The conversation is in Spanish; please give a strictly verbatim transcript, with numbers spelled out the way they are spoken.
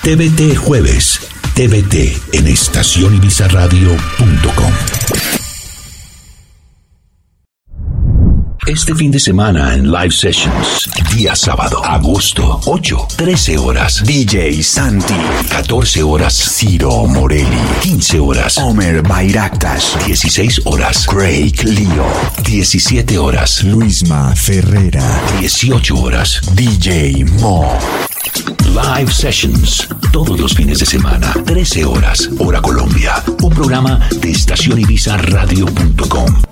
T V T Jueves. T V T en estación ibiza radio punto com. Este fin de semana en Live Sessions, día sábado, agosto, ocho, trece horas, D J Santi, catorce horas, Ciro Morelli, quince horas, Omer Bayraktas, dieciséis horas, Craig Leo, diecisiete horas, Luisma Ferrera, dieciocho horas, D J Mo. Live Sessions, todos los fines de semana, trece horas, hora Colombia, un programa de estación ibiza radio punto com.